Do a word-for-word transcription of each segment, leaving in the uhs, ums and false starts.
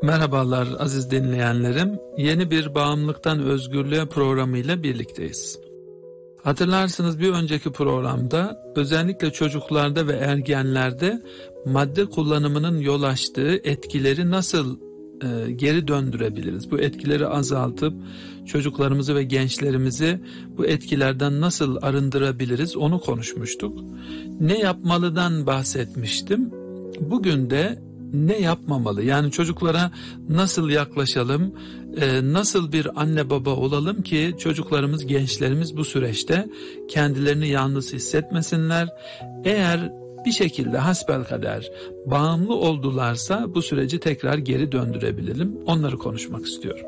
Merhabalar aziz dinleyenlerim. Yeni bir Bağımlılıktan Özgürlüğe programıyla birlikteyiz. Hatırlarsınız, bir önceki programda özellikle çocuklarda ve ergenlerde madde kullanımının yol açtığı etkileri nasıl e, geri döndürebiliriz? Bu etkileri azaltıp çocuklarımızı ve gençlerimizi bu etkilerden nasıl arındırabiliriz? Onu konuşmuştuk. Ne yapmalıdan bahsetmiştim. Bugün de ne yapmamalı? Yani çocuklara nasıl yaklaşalım, e, nasıl bir anne baba olalım ki çocuklarımız, gençlerimiz bu süreçte kendilerini yalnız hissetmesinler. Eğer bir şekilde hasbelkader bağımlı oldularsa bu süreci tekrar geri döndürebilelim. Onları konuşmak istiyorum.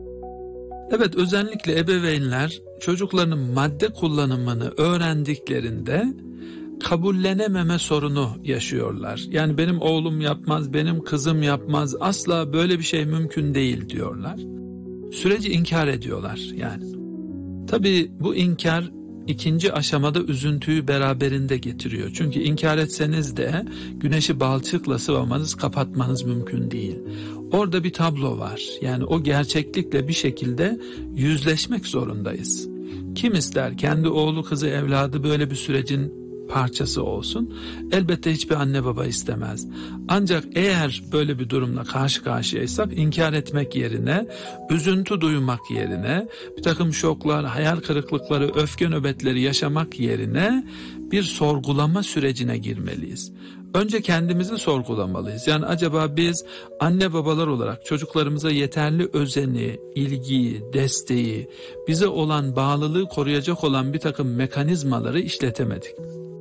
Evet, özellikle ebeveynler çocuklarının madde kullanımını öğrendiklerinde kabullenememe sorunu yaşıyorlar. Yani benim oğlum yapmaz, benim kızım yapmaz, asla böyle bir şey mümkün değil diyorlar. Süreci inkar ediyorlar yani. Tabii bu inkar ikinci aşamada üzüntüyü beraberinde getiriyor. Çünkü inkar etseniz de güneşi balçıkla sıvamanız, kapatmanız mümkün değil. Orada bir tablo var. Yani o gerçeklikle bir şekilde yüzleşmek zorundayız. Kim ister kendi oğlu, kızı, evladı böyle bir sürecin parçası olsun? Elbette hiçbir anne baba istemez. Ancak eğer böyle bir durumla karşı karşıyaysak inkar etmek yerine, üzüntü duymak yerine, bir takım şoklar, hayal kırıklıkları, öfke nöbetleri yaşamak yerine bir sorgulama sürecine girmeliyiz. Önce kendimizi sorgulamalıyız. Yani acaba biz anne babalar olarak çocuklarımıza yeterli özeni, ilgiyi, desteği, bize olan bağlılığı koruyacak olan bir takım mekanizmaları işletemedik.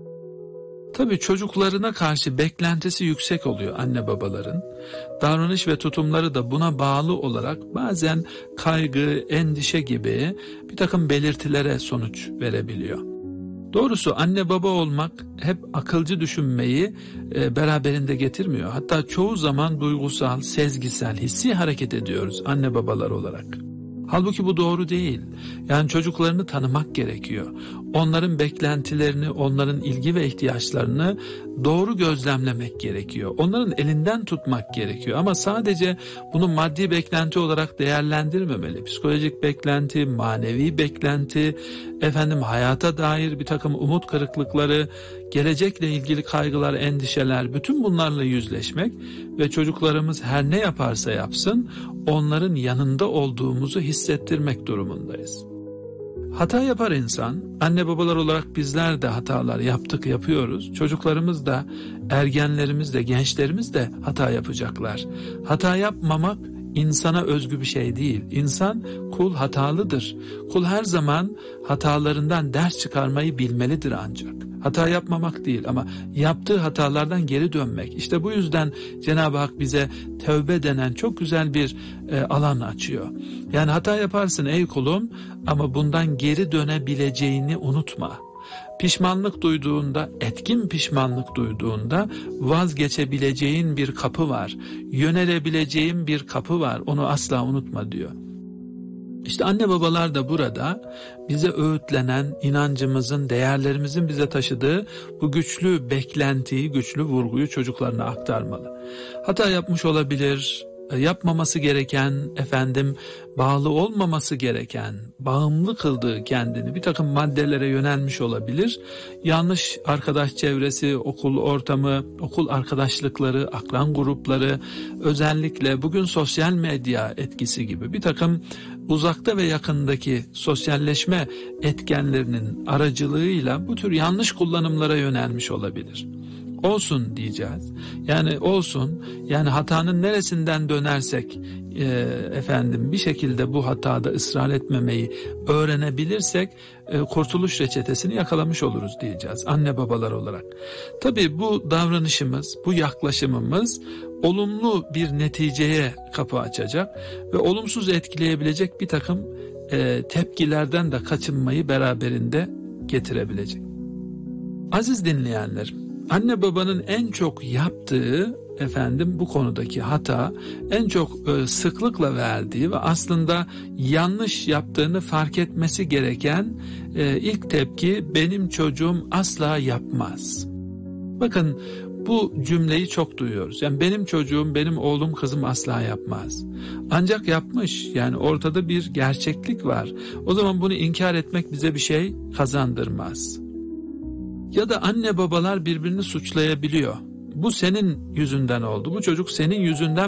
Tabii çocuklarına karşı beklentisi yüksek oluyor anne babaların. Davranış ve tutumları da buna bağlı olarak bazen kaygı, endişe gibi bir takım belirtilere sonuç verebiliyor. Doğrusu anne baba olmak hep akılcı düşünmeyi e, beraberinde getirmiyor. Hatta çoğu zaman duygusal, sezgisel, hissi hareket ediyoruz anne babalar olarak. Halbuki bu doğru değil. Yani çocuklarını tanımak gerekiyor. Onların beklentilerini, onların ilgi ve ihtiyaçlarını doğru gözlemlemek gerekiyor. Onların elinden tutmak gerekiyor. Ama sadece bunu maddi beklenti olarak değerlendirmemeli. Psikolojik beklenti, manevi beklenti, efendim hayata dair bir takım umut kırıklıkları, gelecekle ilgili kaygılar, endişeler, bütün bunlarla yüzleşmek ve çocuklarımız her ne yaparsa yapsın onların yanında olduğumuzu hissettirmek durumundayız. Hata yapar insan. Anne babalar olarak bizler de hatalar yaptık, yapıyoruz. Çocuklarımız da, ergenlerimiz de, gençlerimiz de hata yapacaklar. Hata yapmamak insana özgü bir şey değil. İnsan, kul hatalıdır. Kul her zaman hatalarından ders çıkarmayı bilmelidir ancak. Hata yapmamak değil ama yaptığı hatalardan geri dönmek. İşte bu yüzden Cenab-ı Hak bize tövbe denen çok güzel bir e, alan açıyor. Yani hata yaparsın ey kulum ama bundan geri dönebileceğini unutma. Pişmanlık duyduğunda, etkin pişmanlık duyduğunda vazgeçebileceğin bir kapı var. Yönelebileceğin bir kapı var. Onu asla unutma diyor. İşte anne babalar da burada bize öğütlenen inancımızın, değerlerimizin bize taşıdığı bu güçlü beklentiyi, güçlü vurguyu çocuklarına aktarmalı. Hata yapmış olabilir, yapmaması gereken, efendim bağlı olmaması gereken, bağımlı kıldığı kendini bir takım maddelere yönelmiş olabilir. Yanlış arkadaş çevresi, okul ortamı, okul arkadaşlıkları, akran grupları, özellikle bugün sosyal medya etkisi gibi bir takım uzakta ve yakındaki sosyalleşme etkenlerinin aracılığıyla bu tür yanlış kullanımlara yönelmiş olabilir. Olsun diyeceğiz. Yani olsun. Yani hatanın neresinden dönersek e, efendim bir şekilde bu hatada ısrar etmemeyi öğrenebilirsek e, kurtuluş reçetesini yakalamış oluruz diyeceğiz anne babalar olarak. Tabii bu davranışımız, bu yaklaşımımız olumlu bir neticeye kapı açacak ve olumsuz etkileyebilecek bir takım e, tepkilerden de kaçınmayı beraberinde getirebilecek. Aziz dinleyenlerim, anne babanın en çok yaptığı efendim bu konudaki hata, en çok e, sıklıkla verdiği ve aslında yanlış yaptığını fark etmesi gereken e, ilk tepki benim çocuğum asla yapmaz. Bakın Bu cümleyi çok duyuyoruz. Yani benim çocuğum, benim oğlum, kızım asla yapmaz. Ancak yapmış. Yani ortada bir gerçeklik var. O zaman bunu inkar etmek bize bir şey kazandırmaz. Ya da anne babalar birbirini suçlayabiliyor. Bu senin yüzünden oldu. Bu çocuk senin yüzünden